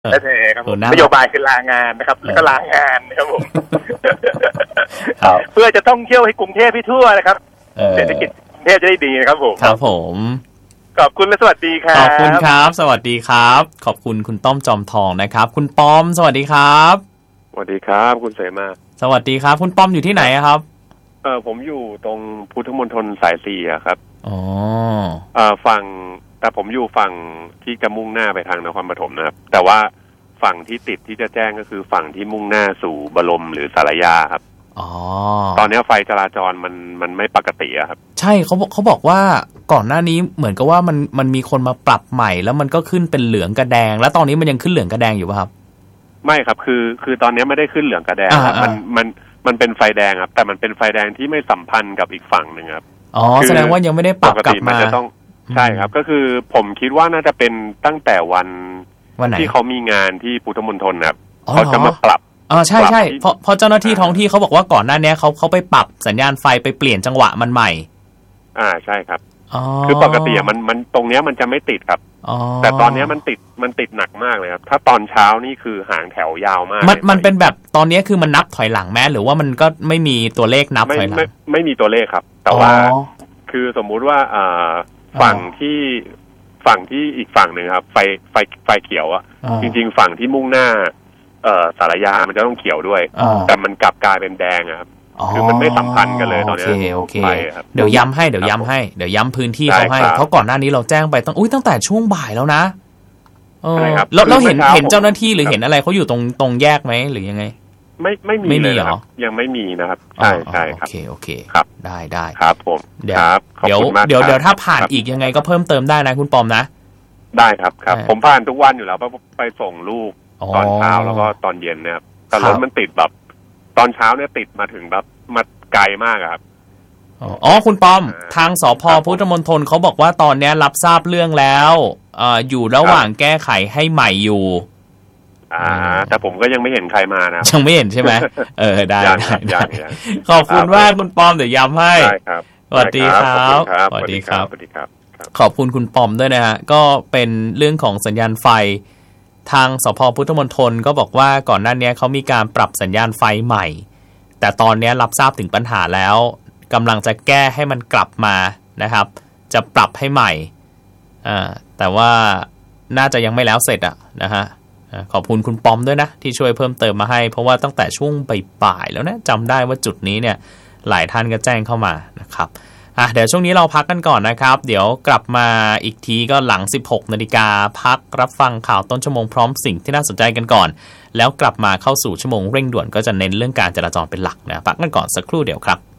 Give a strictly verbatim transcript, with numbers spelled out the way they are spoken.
และเทครับผมนโยบายคือลางานนะครับแล้วก็ลางานนะครับผมเพื่อจะท่องเที่ยวให้กรุงเทพให้ทั่วนะครับเศรษฐกิจกรุงเทพจะได้ดีนะครับผมครับผมขอบคุณและสวัสดีครับขอบคุณครับสวัสดีครับขอบคุณคุณต้อมจอมทองนะครับคุณป้อมสวัสดีครับสวัสดีครับคุณเสมาสวัสดีครับคุณป้อมอยู่ที่ไหนครับเออผมอยู่ตรงพุทธมณฑลสายสี่ครับอ๋อเออฝั่งแต่ผมอยู่ฝั่งที่จะมุ่งหน้าไปทางนครปฐมนะครับแต่ว่าฝั่งที่ติดที่จะแจ้งก็คือฝั่งที่มุ่งหน้าสู่บรมหรือสารยาครับอ๋อตอนนี้ไฟจราจรมันมันไม่ปกติครับใช่เขาบอกเขาบอกว่าก่อนหน้านี้เหมือนกับว่ามันมันมีคนมาปรับใหม่แล้วมันก็ขึ้นเป็นเหลืองกระแดงแล้วตอนนี้มันยังขึ้นเหลืองกระแดงอยู่ป่ะครับไม่ครับคือคือตอนนี้ไม่ได้ขึ้นเหลืองกระแดงครับมันมันมันเป็นไฟแดงครับแต่มันเป็นไฟแดงที่ไม่สัมพันธ์กับอีกฝั่งหนึ่งครับอ๋อแสดงว่ายังไม่ได้ปรับกลับมาใช่ครับก็คือผมคิดว่าน่าจะเป็นตั้งแต่วันที่เขามีงานที่พุทธมณฑลครับเขาจะมาปรับอ๋อใช่ใช่เพราะเพราะเจ้าหน้าที่ท้องที่เขาบอกว่าก่อนหน้านี้เขาเขาไปปรับสัญญาณไฟไปเปลี่ยนจังหวะมันใหม่อ่าใช่ครับคือปกติมันมันตรงเนี้ยมันจะไม่ติดครับแต่ตอนนี้มันติดมันติดหนักมากเลยครับถ้าตอนเช้านี่คือหางแถวยาวมากมันมันเป็นแบบตอนนี้คือมันนับถอยหลังแม้หรือว่ามันก็ไม่มีตัวเลขนับถอยหลังไม่ไม่มีตัวเลขครับแต่ว่าคือสมมุติว่าอ่าฝั่งที่ฝั่งที่อีกฝั่งหนึ่งครับไฟไฟไฟเขียวอ่ะจริงๆฝั่งที่มุ่งหน้าเอ่อสารยามันจะต้องเขียวด้วยแต่มันกลับกลายเป็นแดงครับคือมันไม่สัมพันธ์กันเลยตอนนี้โอเคโอเคเดี๋ยวย้ำให้เดี๋ยวย้ำให้เดี๋ยวย้ำพื้นที่เขาให้เขาก่อนหน้านี้เราแจ้งไปตั้งอุ้ยตั้งแต่ช่วงบ่ายแล้วนะเออแล้วเราเห็นเห็นเจ้าหน้าที่หรือเห็นอะไรเขาอยู่ตรงตรงแยกไหมหรือยังไงไม่ไม่มีเลยครับยังไม่มีนะครับใช่ใช่ครับโอเคโอเคครับได้ได้ครับผมเดี๋ยวเดี๋ยวเดี๋ยวเดี๋ยวถ้าผ่านอีกยังไงก็เพิ่มเติมได้นะคุณปอมนะได้ครับครับผมผ่านทุกวันอยู่แล้วไปไปส่งลูกตอนเช้าแล้วก็ตอนเย็นนะครับแต่รถมันติดแบบตอนเช้าเนี่ยติดมาถึงแบบมาไกลมากครับอ๋อคุณปอมทางสภ.พุทธมณฑลเขาบอกว่าตอนนี้รับทราบเรื่องแล้วอ่าอยู่ระหว่างแก้ไขให้ใหม่อยู่อ่าแต่ผมก็ยังไม่เห็นใครมานะยังไม่เห็นใช่ไหมเออได้ได้ขอบคุณมากคุณปอมเดี๋ยวย้ำให้ได้ครับสวัสดีครับสวัสดีครับสวัสดีครับขอบคุณคุณปอมด้วยนะฮะก็เป็นเรื่องของสัญญาณไฟทางสภ.พุทธมณฑลก็บอกว่าก่อนหน้านี้เขามีการปรับสัญญาณไฟใหม่แต่ตอนนี้รับทราบถึงปัญหาแล้วกำลังจะแก้ให้มันกลับมานะครับจะปรับให้ใหม่อ่าแต่ว่าน่าจะยังไม่แล้วเสร็จอ่ะนะฮะขอบคุณคุณปอมด้วยนะที่ช่วยเพิ่มเติมมาให้เพราะว่าตั้งแต่ช่วงบ่ายๆแล้วนะจำได้ว่าจุดนี้เนี่ยหลายท่านก็แจ้งเข้ามานะครับอ่ะเดี๋ยวช่วงนี้เราพักกันก่อนนะครับเดี๋ยวกลับมาอีกทีก็หลัง สิบหกนาฬิกาพักรับฟังข่าวต้นชั่วโมงพร้อมสิ่งที่น่าสนใจกันก่อนแล้วกลับมาเข้าสู่ชั่วโมงเร่งด่วนก็จะเน้นเรื่องการจราจรเป็นหลักนะพักกันก่อนสักครู่เดียวครับ